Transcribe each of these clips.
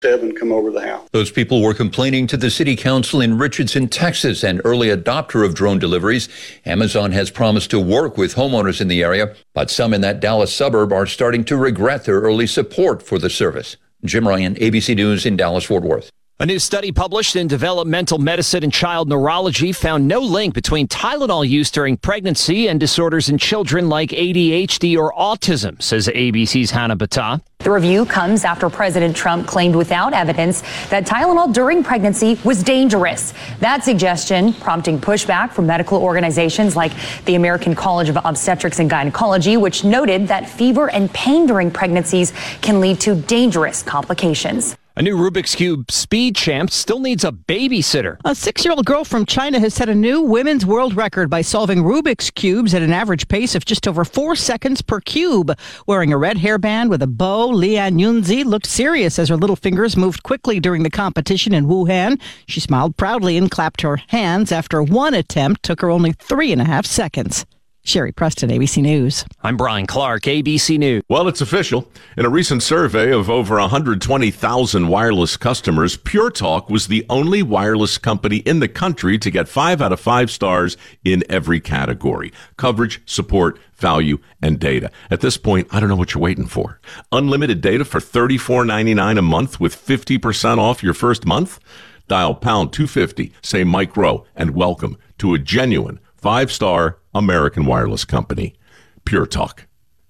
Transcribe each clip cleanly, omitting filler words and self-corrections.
7 come over the house. Those people were complaining to the city council in Richardson, Texas, an early adopter of drone deliveries. Amazon has promised to work with homeowners in the area, but some in that Dallas suburb are starting to regret their early support for the service. Jim Ryan, ABC News in Dallas-Fort Worth. A new study published in Developmental Medicine and Child Neurology found no link between Tylenol use during pregnancy and disorders in children like ADHD or autism, says ABC's Hannah Battah. The review comes after President Trump claimed without evidence that Tylenol during pregnancy was dangerous. That suggestion prompting pushback from medical organizations like the American College of Obstetrics and Gynecology, which noted that fever and pain during pregnancies can lead to dangerous complications. A new Rubik's Cube speed champ still needs a babysitter. A 6-year-old girl from China has set a new women's world record by solving Rubik's Cubes at an average pace of just over 4 seconds per cube. Wearing a red hairband with a bow, Lian Yunzi looked serious as her little fingers moved quickly during the competition in Wuhan. She smiled proudly and clapped her hands after one attempt took her only 3.5 seconds. Sherry Preston, ABC News. I'm Brian Clark, ABC News. Well, it's official. In a recent survey of over 120,000 wireless customers, Pure Talk was the only wireless company in the country to get 5 out of 5 stars in every category: coverage, support, value, and data. At this point, I don't know what you're waiting for. Unlimited data for $34.99 a month with 50% off your first month? Dial pound 250, say Mike Rowe, and welcome to a genuine 5-star American wireless company. Pure Talk.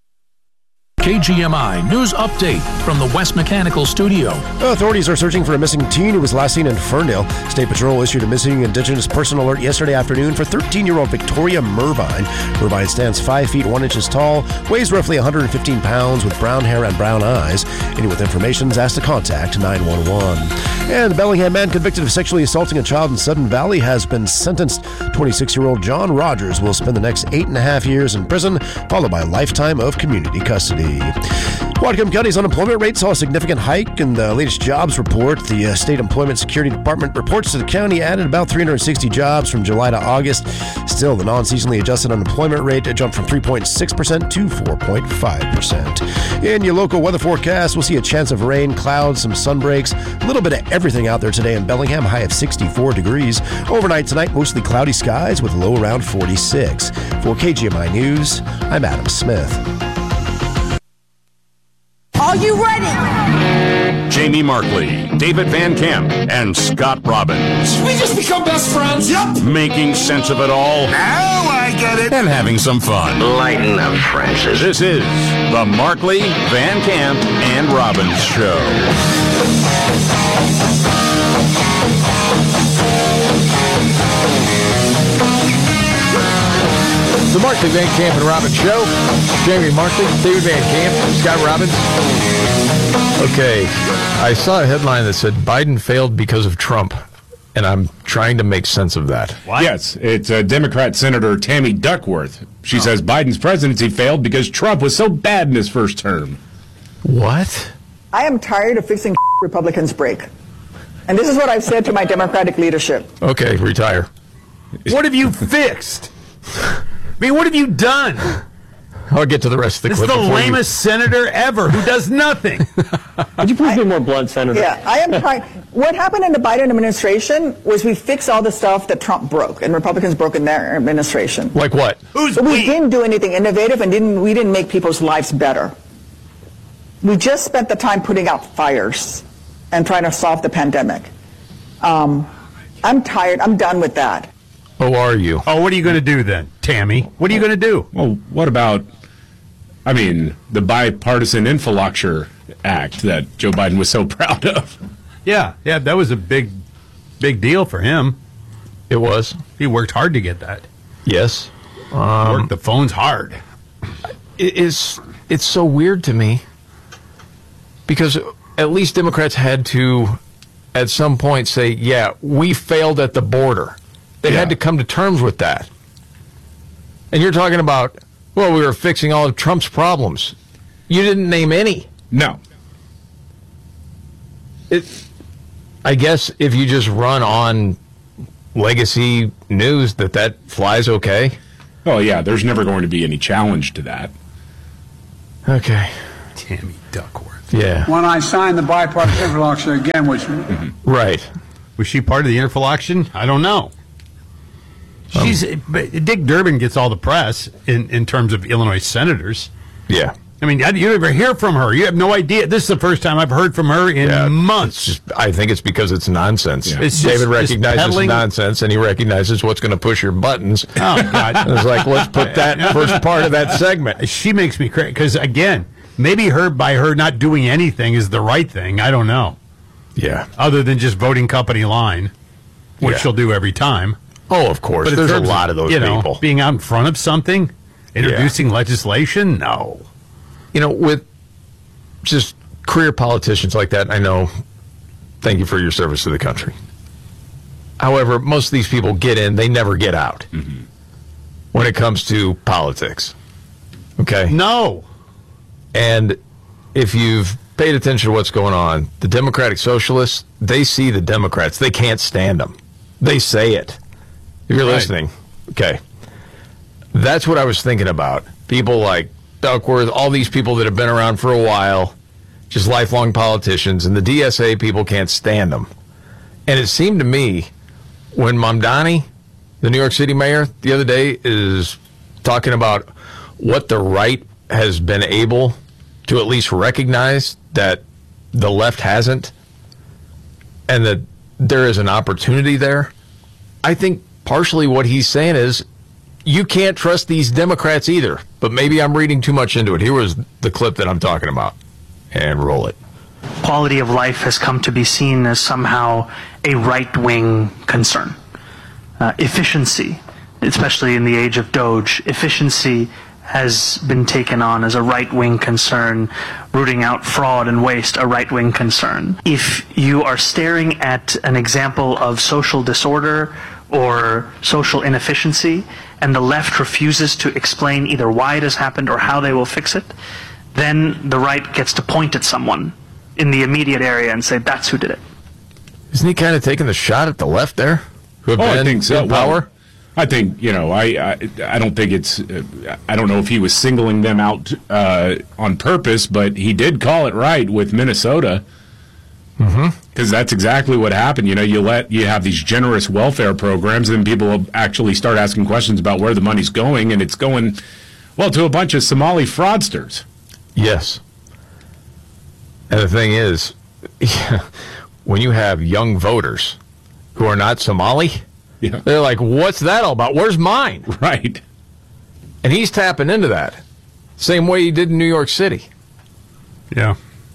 KGMI News Update from the West Mechanical Studio. Authorities are searching for a missing teen who was last seen in Ferndale. State Patrol issued a missing Indigenous person alert yesterday afternoon for 13-year-old Victoria Mervine. Mervine stands 5 feet 1 inches tall, weighs roughly 115 pounds, with brown hair and brown eyes. Anyone with information is asked to contact 911. And the Bellingham man convicted of sexually assaulting a child in Sudden Valley has been sentenced. 26-year-old John Rogers will spend the next 8.5 years in prison, followed by a lifetime of community custody. Whatcom County's unemployment rate saw a significant hike in the latest jobs report. The State Employment Security Department reports that the county added about 360 jobs from July to August. Still, the non-seasonally adjusted unemployment rate jumped from 3.6% to 4.5%. In your local weather forecast, we'll see a chance of rain, clouds, some sun breaks, a little bit of everything out there today in Bellingham, high of 64 degrees. Overnight tonight, mostly cloudy skies with a low around 46. For KGMI News, I'm Adam Smith. Are you ready? Jamie Markley, David Van Camp, and Scott Robbins. We just become best friends. Yep. Making sense of it all. Now I get it. And having some fun. Lighten up, Francis. This is the Markley, Van Camp, and Robbins Show. The Markley, Van Camp, and Robbins Show. Jamie Markley, David Van Camp, Scott Robbins. Okay, I saw a headline that said Biden failed because of Trump, and I'm trying to make sense of that. What? Yes, it's Democrat Senator Tammy Duckworth. She says Biden's presidency failed because Trump was so bad in his first term. What? I am tired of fixing Republicans break. And this is what I've said to my Democratic leadership. Okay, retire. What have you fixed? I mean, what have you done? I'll get to the rest of the this clip. This is the lamest senator ever who does nothing. Would you please be more blunt, Senator? Yeah, I am trying. What happened in the Biden administration was we fixed all the stuff that Trump broke and Republicans broke in their administration. Like what? We didn't do anything innovative and we didn't make people's lives better. We just spent the time putting out fires and trying to solve the pandemic. I'm tired. I'm done with that. Oh, are you? Oh, what are you going to do then, Tammy? What are you going to do? Well, what about, the Bipartisan Infrastructure Act that Joe Biden was so proud of? Yeah, that was a big deal for him. It was. He worked hard to get that. Yes. Worked the phones hard. It's so weird to me because at least Democrats had to, at some point, say, yeah, we failed at the border. They had to come to terms with that. And you're talking about, well, we were fixing all of Trump's problems. You didn't name any. No. I guess if you just run on legacy news that flies okay. Oh, yeah, there's never going to be any challenge to that. Okay. Tammy Duckworth. Yeah. When I signed the bipartisan interlocution again, which Right. Was she part of the interlocution? I don't know. Dick Durbin gets all the press in terms of Illinois senators. Yeah. I mean, you never hear from her. You have no idea. This is the first time I've heard from her in months. I think it's because it's nonsense. Yeah. It's David just recognizes peddling. Nonsense, and he recognizes what's going to push your buttons. Oh, God. It's like, let's put that first part of that segment. She makes me crazy because, again, maybe by her not doing anything is the right thing. I don't know. Yeah. Other than just voting company line, which she'll do every time. Oh, of course. But in There's a terms lot of those people. Being out in front of something, introducing legislation, no. With just career politicians like that, I know, thank you for your service to the country. However, most of these people get in, they never get out when it comes to politics. Okay? No. And if you've paid attention to what's going on, the Democratic Socialists, they see the Democrats. They can't stand them. They say it. If you're listening, okay. That's what I was thinking about. People like Duckworth, all these people that have been around for a while, just lifelong politicians, and the DSA people can't stand them. And it seemed to me when Mamdani, the New York City mayor, the other day is talking about what the right has been able to at least recognize that the left hasn't, and that there is an opportunity there. I think partially what he's saying is you can't trust these Democrats either, but maybe I'm reading too much into it. Here was the clip that I'm talking about. And roll it. Quality of life has come to be seen as somehow a right-wing concern. Efficiency, especially in the age of Doge, efficiency has been taken on as a right-wing concern, rooting out fraud and waste, a right-wing concern. If you are staring at an example of social disorder or social inefficiency, and the left refuses to explain either why it has happened or how they will fix it, then the right gets to point at someone in the immediate area and say, that's who did it. Isn't he kind of taking the shot at the left there? Who have been I think so. in power? Well, I think, I don't think it's, I don't know if he was singling them out on purpose, but he did call it right with Minnesota. Because that's exactly what happened. You have these generous welfare programs, and people will actually start asking questions about where the money's going, and it's going, to a bunch of Somali fraudsters. Yes. And the thing is, when you have young voters who are not Somali, they're like, what's that all about? Where's mine? Right. And he's tapping into that. Same way he did in New York City. Yeah.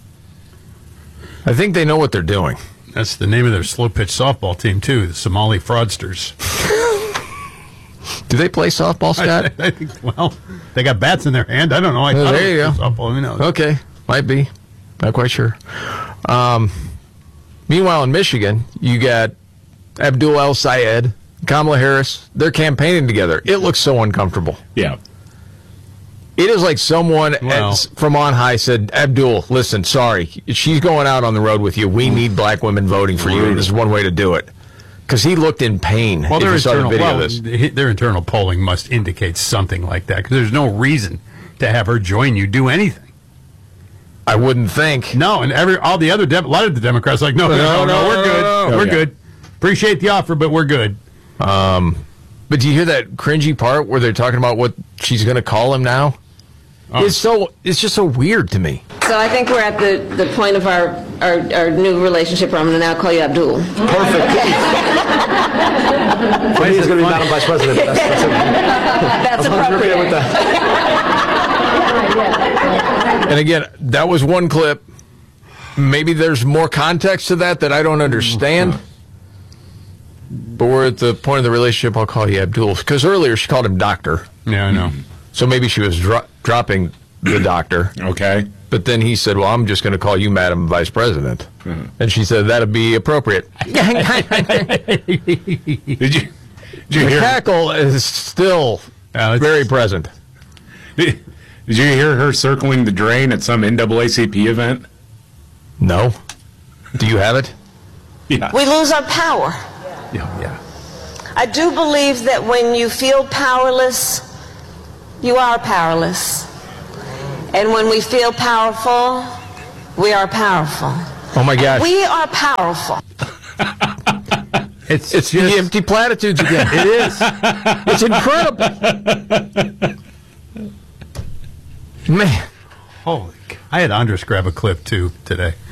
I think they know what they're doing. That's the name of their slow-pitch softball team, too, the Somali Fraudsters. Do they play softball, Scott? I think, they got bats in their hand. I don't know. I thought there you go. Softball. Who knows? Okay. Might be. Not quite sure. Meanwhile, in Michigan, you got Abdul El-Sayed, Kamala Harris. They're campaigning together. It looks so uncomfortable. Yeah. It is like someone from on high said, Abdul, listen, sorry, she's going out on the road with you. We need black women voting for you. This is one way to do it. Because he looked in pain. Well, their internal polling must indicate something like that. Because there's no reason to have her join you do anything. I wouldn't think. No, and a lot of the Democrats are like, no, we're good. We're good. Appreciate the offer, but we're good. But do you hear that cringy part where they're talking about what she's going to call him now? It's just so weird to me. So I think we're at the point of our new relationship where I'm going to now call you Abdul. Perfect. For me, he's going to be Madam Vice President. That's appropriate. With that. And again, that was one clip. Maybe there's more context to that I don't understand. But we're at the point of the relationship, I'll call you Abdul. Because earlier she called him doctor. Yeah, I know. So maybe she was dropping the doctor. Okay. But then he said, well, I'm just going to call you Madam Vice President. And she said, that'd be appropriate. Did you the hear cackle is still very present. Did you hear her circling the drain at some NAACP event? No. Do you have it? Yeah. We lose our power. Yeah. I do believe that when you feel powerless, you are powerless. And when we feel powerful, we are powerful. Oh my gosh. We are powerful. It's just the empty platitudes again. It is. It's incredible. Man. Holy, I had Andres grab a clip too today.